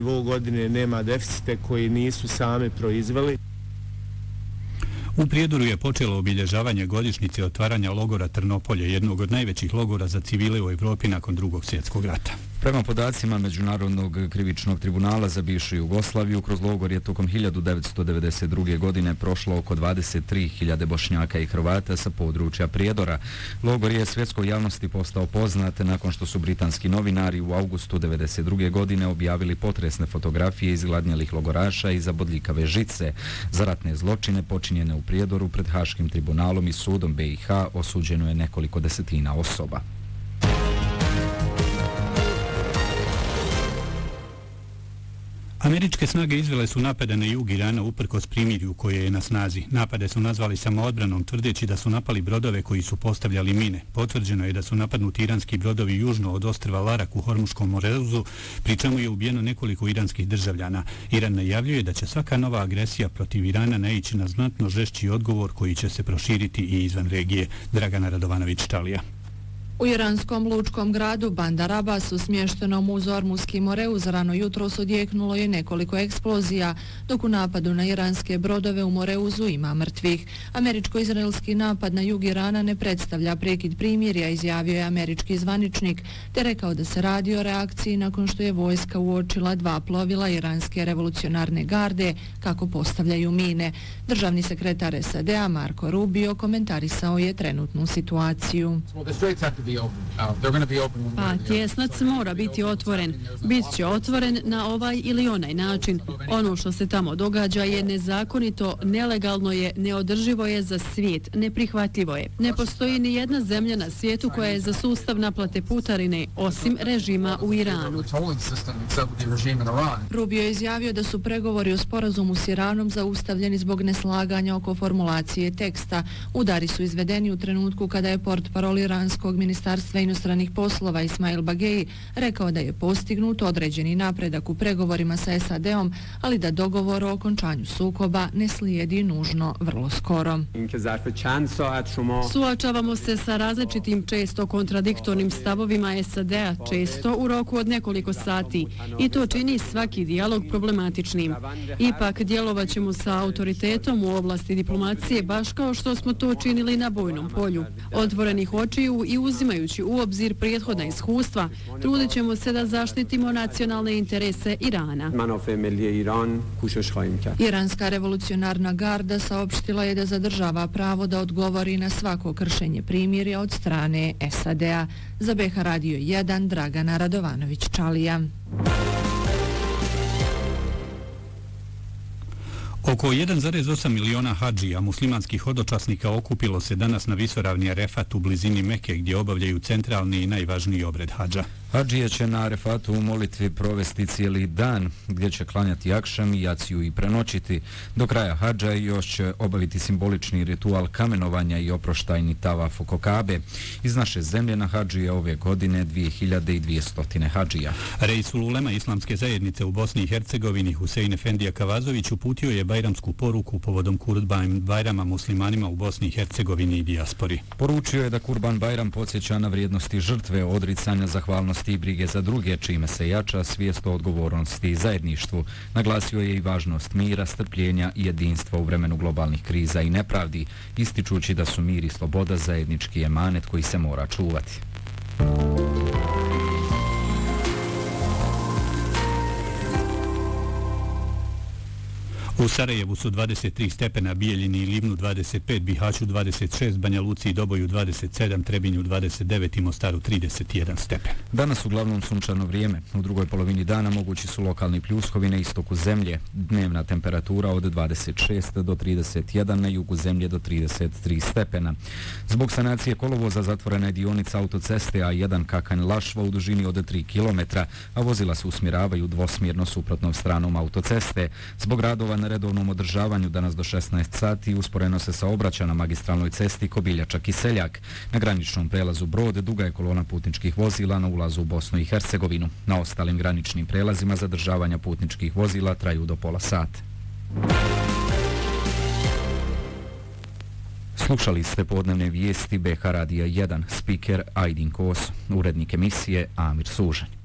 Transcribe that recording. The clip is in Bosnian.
Ovo godine nema deficite koji nisu sami proizveli. U Prijedoru je počelo obilježavanje godišnjice otvaranja logora Trnopolje, jednog od najvećih logora za civile u Evropi nakon Drugog svjetskog rata. Prema podacima Međunarodnog krivičnog tribunala za bivšu Jugoslaviju, kroz logor je tokom 1992. godine prošlo oko 23.000 Bošnjaka i Hrvata sa područja Prijedora. Logor je svjetskoj javnosti postao poznat nakon što su britanski novinari u augustu 1992. godine objavili potresne fotografije izgladnjelih logoraša iza bodljikave žice. Za ratne zločine počinjene u Prijedoru pred Haškim tribunalom i sudom BiH osuđeno je nekoliko desetina osoba. Američke snage izvele su napade na jug Irana uprkos primirju koje je na snazi. Napade su nazvali samoodbranom, tvrdeći da su napali brodove koji su postavljali mine. Potvrđeno je da su napadnuti iranski brodovi južno od ostrva Larak u Hormuškom moreuzu, pri čemu je ubijeno nekoliko iranskih državljana. Iran najavljuje da će svaka nova agresija protiv Irana naići na znatno žešći odgovor koji će se proširiti i izvan regije. Dragana Radovanović-Čalija. U iranskom lučkom gradu Bandar Abbas, smještenom uz Ormuski moreuz, rano jutros odjeknulo je nekoliko eksplozija, dok u napadu na iranske brodove u moreuzu ima mrtvih. Američko-izraelski napad na jug Irana ne predstavlja prekid primirja, izjavio je američki zvaničnik, te rekao da se radi o reakciji nakon što je vojska uočila 2 plovila iranske revolucionarne garde kako postavljaju mine. Državni sekretar SAD-a Marco Rubio komentarisao je trenutnu situaciju. Pa tjesnac mora biti otvoren. Bit će otvoren na ovaj ili onaj način. Ono što se tamo događa je nezakonito, nelegalno je, neodrživo je za svijet, neprihvatljivo je. Ne postoji ni jedna zemlja na svijetu koja je za sustav naplate putarine, osim režima u Iranu. Rubio je izjavio da su pregovori o sporazumu s Iranom zaustavljeni zbog neslaganja oko formulacije teksta. Udari su izvedeni u trenutku kada je portparol iranskog ministarstva inostranih poslova Ismail Bagei rekao da je postignut određeni napredak u pregovorima sa SAD-om, ali da dogovor o okončanju sukoba ne slijedi nužno vrlo skoro. Suočavamo se sa različitim, često kontradiktornim stavovima SAD-a, često u roku od nekoliko sati, i to čini svaki dijalog problematičnim. Ipak djelovaćemo sa autoritetom u oblasti diplomacije, baš kao što smo to činili na bojnom polju. Otvorenih očiju i uzimajući u obzir prethodna iskustva, trudit ćemo se da zaštitimo nacionalne interese Irana. Iranska revolucionarna garda saopštila je da zadržava pravo da odgovori na svako kršenje primirja od strane SAD-a. Za BiH Radio 1 Dragana Radovanović-Čalija. Oko 1,8 miliona hadžija muslimanskih hodočasnika okupilo se danas na visoravni Arefat u blizini Meke, gdje obavljaju centralni i najvažniji obred hadža. Hadžije će na Arefatu u molitvi provesti cijeli dan, gdje će klanjati akšam i jaciju i prenoćiti. Do kraja hadža još će obaviti simbolični ritual kamenovanja i oproštajni tavaf oko Kabe. Iz naše zemlje na hadžije ove godine 2200 hadžija. Reisul ulema Islamske zajednice u Bosni i Hercegovini Husein Efendija Kavazović uputio je bajramsku poruku povodom Kurban Bajrama muslimanima u Bosni i Hercegovini i dijaspori. Poručio je da Kurban Bajram podsjeća na vrijednosti žrtve, odricanja, zahvalnosti i brige za druge, čime se jača svijest o odgovornosti i zajedništvu. Naglasio je i važnost mira, strpljenja i jedinstva u vremenu globalnih kriza i nepravdi, ističući da su mir i sloboda zajednički emanet koji se mora čuvati. U Sarajevu su 23 stepena, Bijeljini i Livnu 25, Bihaću 26, Banja Luci i Doboju 27, Trebinju 29 i Mostaru 31 stepen. Danas uglavnom sunčano vrijeme. U drugoj polovini dana mogući su lokalni pljuskovi na istoku zemlje. Dnevna temperatura od 26 do 31, na jugu zemlje do 33 stepena. Zbog sanacije kolovoza zatvorena je dionica autoceste A1 Kakanj-Lašva u dužini od 3 km, a vozila se usmjeravaju dvosmjerno suprotnom stranom autoceste. Zbog radova na redovnom održavanju danas do 16 sati usporeno se saobraća na magistralnoj cesti Kobiljača-Kiseljak. Na graničnom prelazu Brod duga je kolona putničkih vozila na ulazu u Bosnu i Hercegovinu. Na ostalim graničnim prelazima zadržavanja putničkih vozila traju do pola sata. Slušali ste podnevne vijesti BiH Radija 1, spiker Ajdin Kos, urednik emisije Amir Sužanj.